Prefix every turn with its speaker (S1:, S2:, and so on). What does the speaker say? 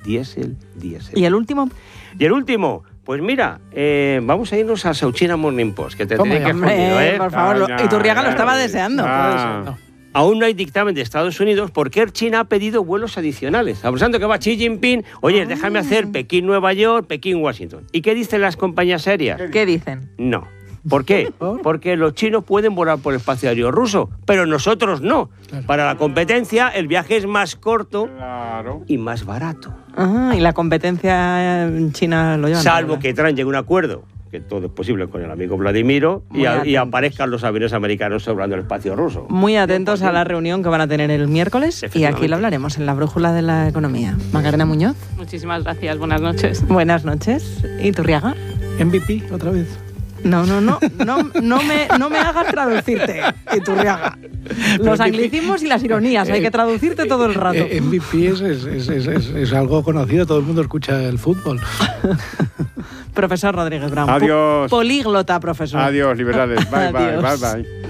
S1: diésel.
S2: ¿Y el último?
S1: Y el último, pues mira, vamos a irnos a South China Morning Post, que te
S2: Hombre,
S1: tiene que jodido,
S2: por favor, Iturriaga lo estaba deseando.
S1: Aún no hay dictamen de Estados Unidos porque Air China ha pedido vuelos adicionales. Aprovechando que va Xi Jinping, oye, déjame hacer Pekín-Nueva York, Pekín-Washington. ¿Y qué dicen las compañías aéreas?
S2: ¿Qué dicen?
S1: No. ¿Por qué? Porque los chinos pueden volar por el espacio aéreo ruso, pero nosotros no. Claro. Para la competencia, el viaje es más corto y más barato.
S2: ¿Y la competencia en China lo llevan?
S1: Salvo que Trump llegue a un acuerdo, que todo es posible con el amigo Vladimiro, y aparezcan los aviones americanos sobrando el espacio ruso.
S2: Muy atentos a la reunión que van a tener el miércoles, y aquí lo hablaremos en la Brújula de la Economía. Macarena Muñoz.
S3: Muchísimas gracias, buenas noches.
S2: Buenas noches. ¿Iturriaga?
S4: MVP, otra vez.
S2: No me hagas traducirte, Iturriaga. Los anglicismos y las ironías, hay que traducirte todo el rato.
S4: MVP es algo conocido, todo el mundo escucha el fútbol.
S2: Profesor Rodríguez Brown.
S5: Adiós.
S2: Políglota, profesor.
S5: Adiós, liberales. Bye, bye, bye, bye.